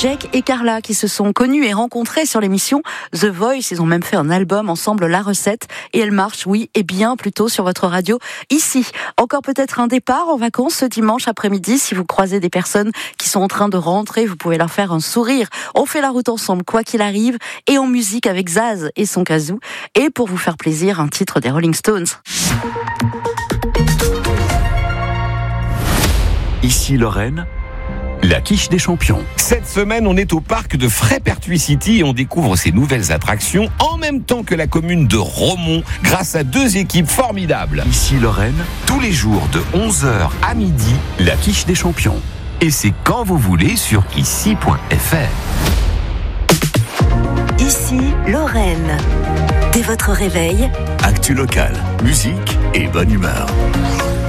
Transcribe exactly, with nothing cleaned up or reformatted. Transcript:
Jake et Carla qui se sont connus et rencontrés sur l'émission The Voice. Ils ont même fait un album ensemble, La Recette, et elle marche, oui, et bien plutôt sur votre radio ici. Encore peut-être un départ en vacances ce dimanche après-midi. Si vous croisez des personnes qui sont en train de rentrer, vous pouvez leur faire un sourire. On fait la route ensemble, quoi qu'il arrive, et en musique avec Zaz et son kazoo. Et pour vous faire plaisir, un titre des Rolling Stones. Ici Lorraine, la quiche des champions. Cette semaine, on est au parc de Frais-Pertuis City et on découvre ces nouvelles attractions en même temps que la commune de Romont grâce à deux équipes formidables. Ici Lorraine, tous les jours de onze heures à midi, la quiche des champions. Et c'est quand vous voulez sur ici point f r. Ici Lorraine. Dès votre réveil, Actu locale, musique et bonne humeur.